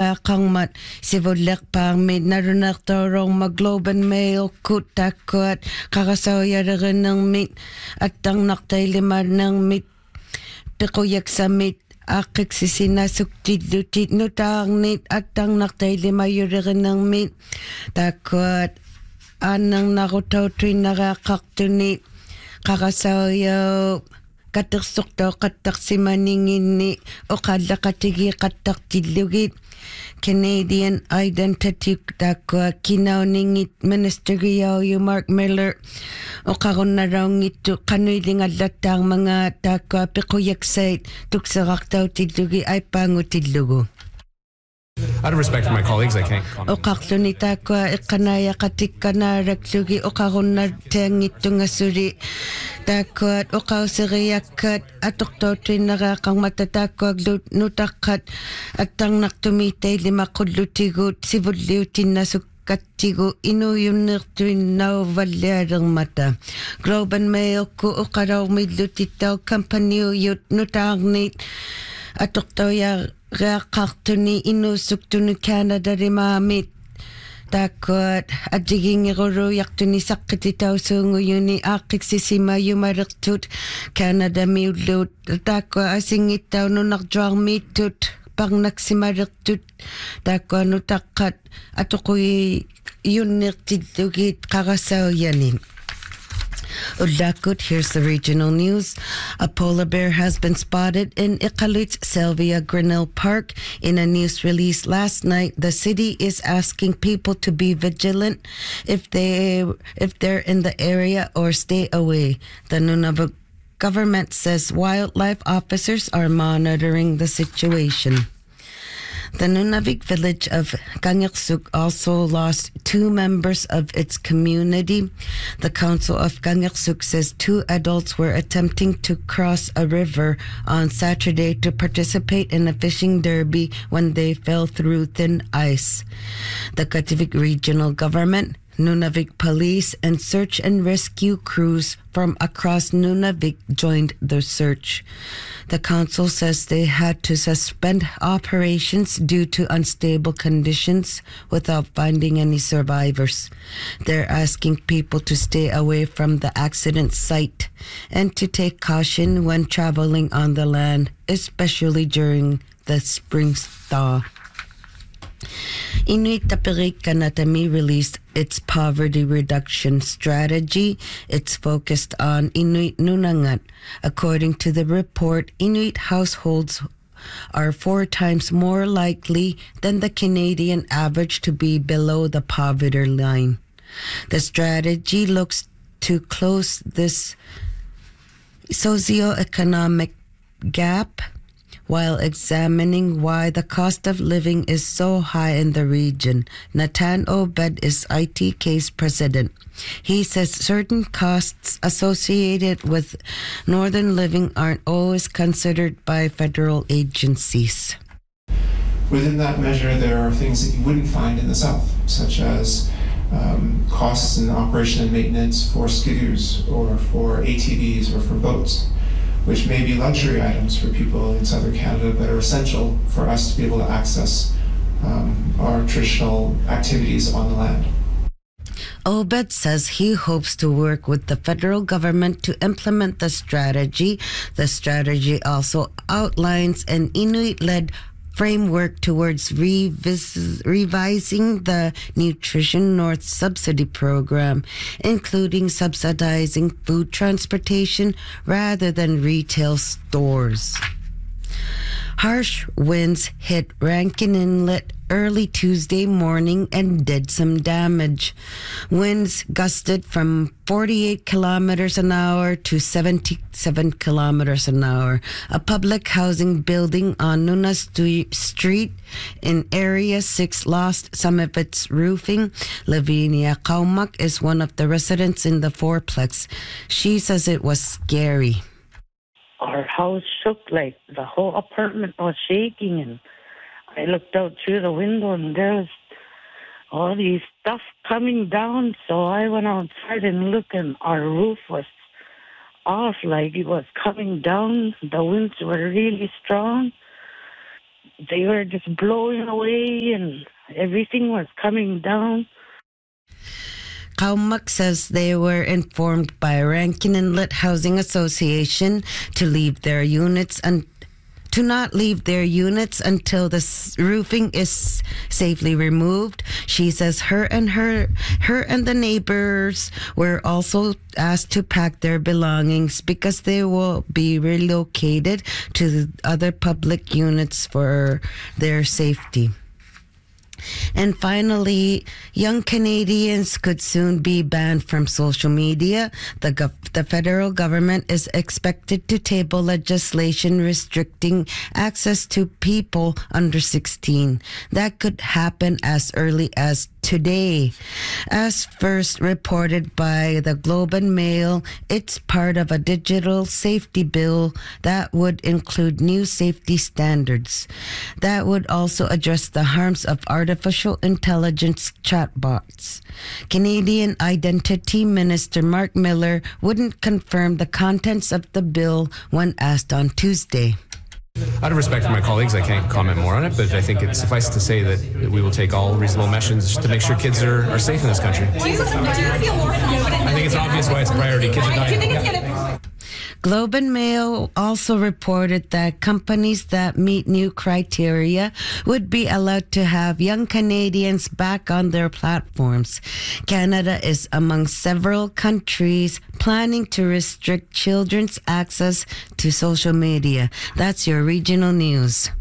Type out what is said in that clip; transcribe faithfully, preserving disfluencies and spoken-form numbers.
naqangmat sivullerpaarmit narunartorong ma Globe and Mail kut takkuat qarasauyalerenermit attarnartailimaannermit pequyaksamit aaqiksisinasuktillutit nutaarnit attarnartailimayulerenermit takkuat aannernaruttautuinnareaqqartunit qarasauyo qatersortoo qattarsimaninginni oqaallaqatigi qattartillugit Canadian Identity takua kinauningit ministeriau Mark Miller oqarunnaraungittu qanuilingallattaarmanga takua pequyaksait tukserartautillugi aipaangutillugu Out of respect for my colleagues, I can't comment. Oqarluni takua iqqanaya qatikkanaaraklugi oqarunnartaangittungassuli takkuat oqauseriakkat atortautuinnereaqarmata takkuaklut nutaqqat attarnartumiittaillimaqqullutigut sivulliutinnasuk kattigu inuyunnertuinnauvallialermata Globe and Mail ku uqalaumillutittau companyuyut nutaarnit atortoya reaqqartuni innuussuktunu Canada rimaamit takkuat ajigingeruluyartuni saqqititausuunguyuni aaqiksisimayumalertut Canada miulluut takkua asingittaununarjuarmiittut parnaksimalertut takkua nutaqqat atoqui yunnertillugit qarasauyanin. Ullakut, here's the regional news. A polar bear has been spotted in Iqalut's Sylvia Grinnell Park. In a news release last night, the city is asking people to be vigilant if they if they're in the area or stay away. The Nunavut government says wildlife officers are monitoring the situation. The Nunavik village of Kangersuk also lost two members of its community. The Council of Kangersuk says two adults were attempting to cross a river on Saturday to participate in a fishing derby when they fell through thin ice. The Kativik regional government, Nunavik police, and search and rescue crews from across Nunavik joined the search. The council says they had to suspend operations due to unstable conditions without finding any survivors. They're asking people to stay away from the accident site and to take caution when traveling on the land, especially during the spring thaw. Inuit Tapirik Kanatami released its poverty reduction strategy. It's focused on Inuit Nunangat. According to the report, Inuit households are four times more likely than the Canadian average to be below the poverty line. The strategy looks to close this socioeconomic gap while examining why the cost of living is so high in the region. Natan Obed is I T K's president. He says certain costs associated with northern living aren't always considered by federal agencies. Within that measure, there are things that you wouldn't find in the south, such as um, costs in operation and maintenance for skidoos or for A T Vs or for boats, which may be luxury items for people in southern Canada, but are essential for us to be able to access um, our traditional activities on the land. Obed says he hopes to work with the federal government to implement the strategy. The strategy also outlines an Inuit-led framework towards revis- revising the Nutrition North subsidy program, including subsidizing food transportation rather than retail stores. Harsh winds hit Rankin Inlet early Tuesday morning and did some damage. Winds gusted from forty-eight kilometers an hour to seventy-seven kilometers an hour. A public housing building on Nuna Stu- Street in Area six lost some of its roofing. Lavinia Kaumak is one of the residents in the fourplex. She says it was scary. Our house shook, like the whole apartment was shaking, and I looked out through the window and there was all these stuff coming down. So I went outside and looked, and our roof was off, like it was coming down. The winds were really strong. they were just blowing away and everything was coming down. Kaumak says they were informed by Rankin Inlet Housing Association to leave their units and to not leave their units until the roofing is safely removed. She says her and her her and the neighbors were also asked to pack their belongings because they will be relocated to the other public units for their safety. And finally, young Canadians could soon be banned from social media. The, gov- the federal government is expected to table legislation restricting access to people under sixteen. That could happen as early as today. As first reported by the Globe and Mail, it's part of a digital safety bill that would include new safety standards. That would also address the harms of artificial intelligence chatbots. Canadian Identity Minister Mark Miller wouldn't confirm the contents of the bill when asked on Tuesday. Out of respect for my colleagues, I can't comment more on it, but I think it suffices to say that we will take all reasonable measures to make sure kids are, are safe in this country. Do you feel more confident? I think it's obvious why it's a priority. Kids are dying. Do you think it's going to... Globe and Mail also reported that companies that meet new criteria would be allowed to have young Canadians back on their platforms. Canada is among several countries planning to restrict children's access to social media. That's your regional news.